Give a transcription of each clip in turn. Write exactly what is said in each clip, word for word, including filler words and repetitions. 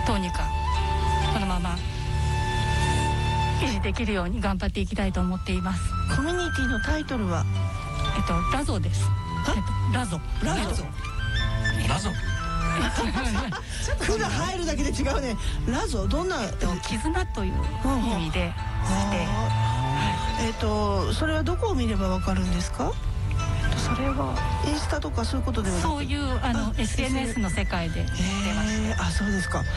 どうにかこのまま維持できるように頑張っていきたいと思っています。 コミュニティのタイトルはえっとラゾです。えっとラゾラゾラゾ 「く」が入るだけで違うね。ラゾどんな絆という意味で、そしてえっとそれはどこを見ればわかるんですか？ それはインスタとかそういうことではなく、 そういうあの エスエヌエス の世界で出ましえー、あ、そうですか、はい、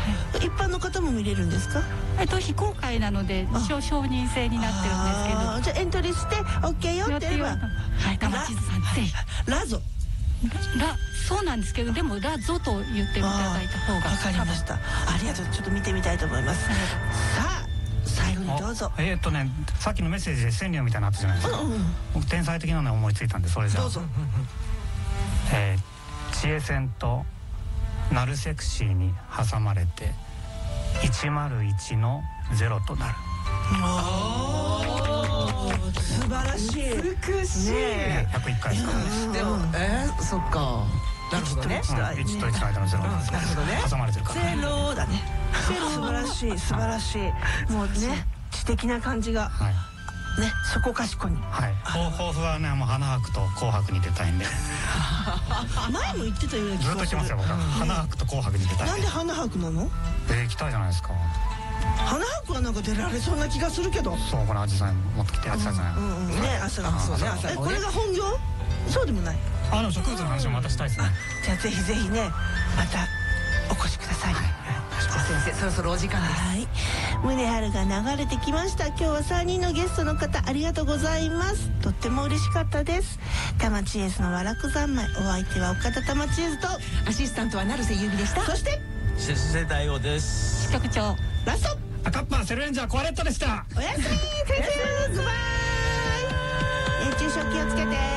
一般の方も見れるんですか？ えっと非公開なので一応承認制になってるんですけど、 あ、じゃあエントリーして オーケー よってやれば、 はい、玉地図さんぜひラゾラ、そうなんですけど、でもラゾと言っていただいた方が。 わかりました。ありがとう。ちょっと見てみたいと思います。さあ最後にどうぞ。 えっとね、さっきのメッセージで川柳みたいなのあったじゃないですか。僕天才的なの思いついたんで、それじゃあどうぞ。 えー、知恵線とナルセクシーに挟まれていちまるいちのゼロとなる。 素晴らしい。 美しい。 ひゃくいっかいですからね。 でもえー、そっか。なるほどね。 いちといちの間のゼロなんです。 なるほどね。 挟まれてるから。 ゼロだね。素晴らしい素晴らしい。もうね、知的な感じがね、そこかしこに。 はい。抱負はね、もう花博と紅白に出たいんで。 前も言ってたような気がする。 ずっと言ってますよ僕は。花博と紅白に出たい。 なんで花博なの？ えー、行きたいじゃないですか。 花博はなんか出られそうな気がするけど。 そう、これアジサイ持ってきてアジサイじゃない。 うんうんね、朝がそうね。え、これが本業？そうでもない。 あ、でも植物の話もまたしたいですね。 じゃあぜひぜひね、またお越しください。 じゃあ先生、そろそろお時間です。 はい。宗春が流れてきました。今日はさんにんのゲストの方ありがとうございます。とっても嬉しかったです。玉知恵図のわらく三昧、お相手は岡田玉知恵図とアシスタントは成瀬優美でした。 そして出世大王です。 支局長ラスト赤っぱセルエンジャーコアレットでした。 おやすみ先生グッバイ。熱中症気をつけて。